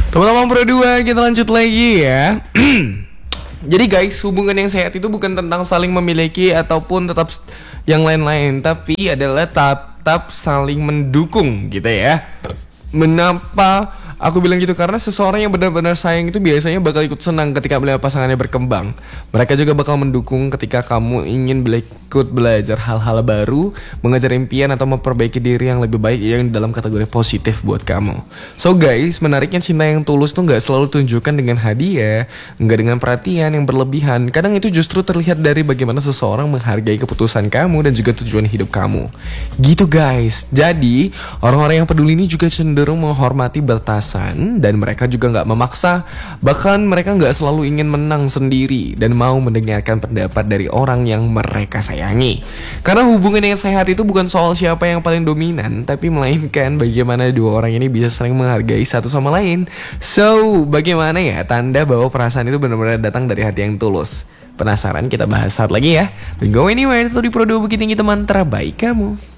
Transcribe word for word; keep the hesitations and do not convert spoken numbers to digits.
Teman-teman Pro dua, kita lanjut lagi ya. Jadi guys, hubungan yang sehat itu bukan tentang saling memiliki ataupun tetap yang lain-lain, tapi adalah tetap saling mendukung gitu ya. Mengapa aku bilang gitu? Karena seseorang yang benar-benar sayang itu biasanya bakal ikut senang ketika melihat pasangannya berkembang. Mereka juga bakal mendukung ketika kamu ingin bela- ikut belajar hal-hal baru, mengejar impian atau memperbaiki diri yang lebih baik yang dalam kategori positif buat kamu. So guys, menariknya cinta yang tulus tuh gak selalu tunjukkan dengan hadiah, gak dengan perhatian yang berlebihan. Kadang itu justru terlihat dari bagaimana seseorang menghargai keputusan kamu dan juga tujuan hidup kamu. Gitu guys. Jadi orang-orang yang peduli ini juga cenderung menghormati batasan, dan mereka juga gak memaksa. Bahkan mereka gak selalu ingin menang sendiri dan mau mendengarkan pendapat dari orang yang mereka sayangi. Karena hubungan yang sehat itu bukan soal siapa yang paling dominan, tapi melainkan bagaimana dua orang ini bisa saling menghargai satu sama lain. So, bagaimana ya tanda bahwa perasaan itu benar-benar datang dari hati yang tulus? Penasaran? Kita bahas saat lagi ya. Don't go anywhere, itu di Pro dua Bukit Tinggi, teman terbaik kamu.